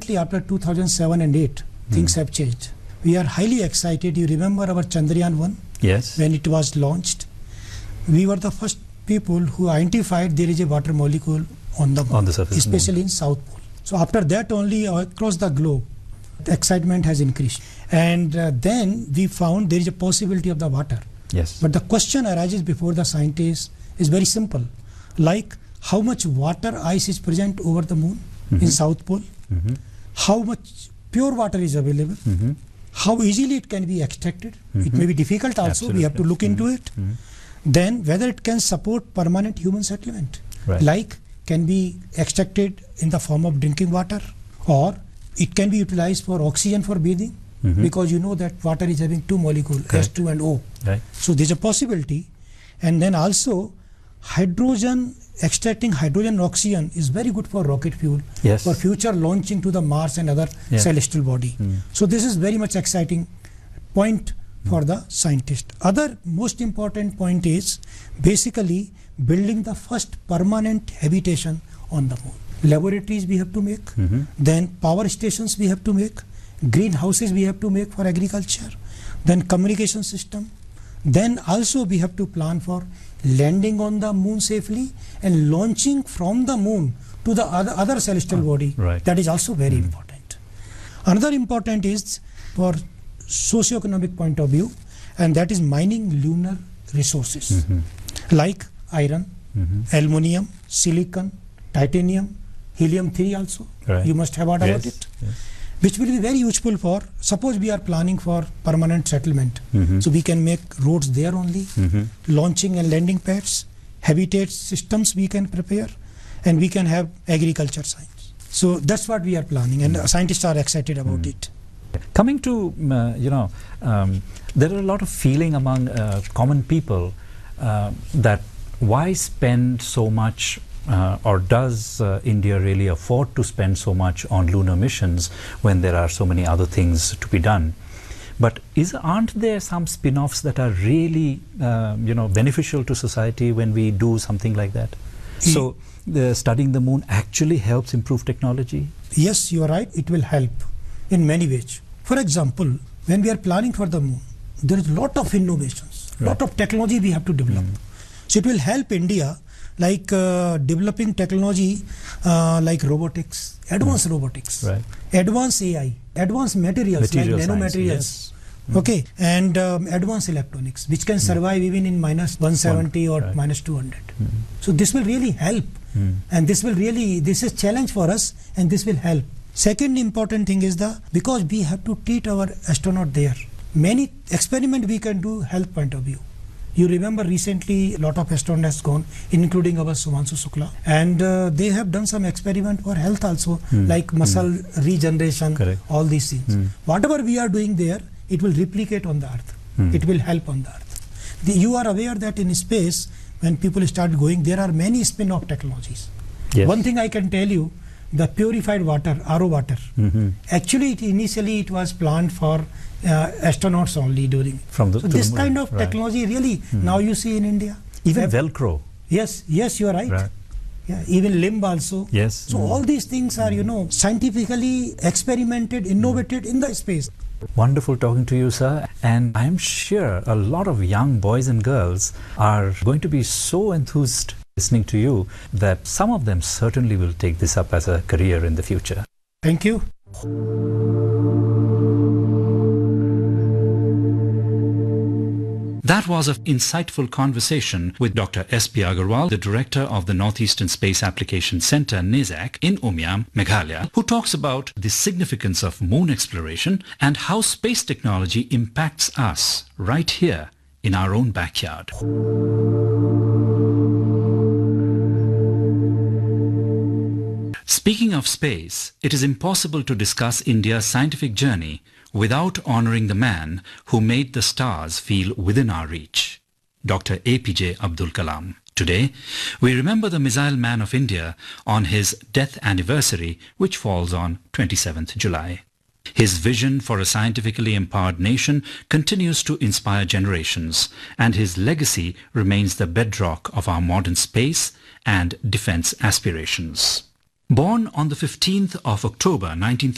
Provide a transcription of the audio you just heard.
recently after 2007 and 8, things have changed. We are highly excited. You remember our Chandrayaan 1? Yes. When it was launched, we were the first people who identified there is a water molecule on the surface, especially in South Pole. So after that only across the globe, the excitement has increased. And then we found there is a possibility of the water. Yes. But the question arises before the scientists is very simple. Like how much water ice is present over the moon in South Pole? How much pure water is available? How easily it can be extracted? It may be difficult also. Absolutely. We have to look into it. Then whether it can support permanent human settlement. Right. Like can be extracted in the form of drinking water, or it can be utilized for oxygen for breathing, because you know that water is having two molecules, H2 and O. Right. So there's a possibility. And then also hydrogen, extracting hydrogen and oxygen is very good for rocket fuel, Yes. for future launching to the Mars and other celestial body. So this is very much exciting point for the scientist. Other most important point is basically building the first permanent habitation on the moon. Laboratories we have to make, then power stations we have to make, greenhouses we have to make for agriculture, then communication system. Then also we have to plan for landing on the moon safely and launching from the moon to the other celestial body. Right. That is also very important. Another important is for socio-economic point of view, and that is mining lunar resources like iron, aluminium, silicon, titanium, helium-3 also. Right. You must have heard about it. Yes. Which will be very useful for, suppose we are planning for permanent settlement. So we can make roads there only, launching and landing pads, habitat systems we can prepare, and we can have agriculture science. So that's what we are planning, and scientists are excited about it. Coming to, there are a lot of feeling among common people that why spend so much or does India really afford to spend so much on lunar missions when there are so many other things to be done? But aren't there some spin-offs that are really beneficial to society when we do something like that? So studying the moon actually helps improve technology? Yes, you are right. It will help in many ways. For example, when we are planning for the moon, there is a lot of innovations, lot of technology we have to develop. So it will help India like developing technology like robotics, advanced robotics, advanced AI, advanced materials like nanomaterials, okay, and advanced electronics, which can survive even in -170 or -200. So this will really help, and this is challenge for us, and this will help. Second important thing is because we have to treat our astronaut there. Many experiment we can do health point of view. You remember recently a lot of astronauts has gone, including our Sumanshu Shukla, and they have done some experiment for health also, like muscle regeneration, all these things. Whatever we are doing there, it will replicate on the Earth. It will help on the Earth. You are aware that in space, when people start going, there are many spin-off technologies. Yes. One thing I can tell you, the purified water, RO water, actually initially it was planned for astronauts only during. So this kind of technology really now you see in India. Even Velcro. Yes, you are right. Yeah, even limb also. Yes. So all these things are, scientifically experimented, innovated in the space. Wonderful talking to you, sir. And I'm sure a lot of young boys and girls are going to be so enthused listening to you that some of them certainly will take this up as a career in the future. Thank you. That was an insightful conversation with Dr. S.P. Agarwal, the director of the Northeastern Space Application Center, NESAC, in Umiam, Meghalaya, who talks about the significance of moon exploration and how space technology impacts us right here in our own backyard. Speaking of space, it is impossible to discuss India's scientific journey without honoring the man who made the stars feel within our reach, Dr. APJ Abdul Kalam. Today, we remember the Missile Man of India on his death anniversary, which falls on 27th July. His vision for a scientifically empowered nation continues to inspire generations, and his legacy remains the bedrock of our modern space and defense aspirations. Born on the 15th of October 19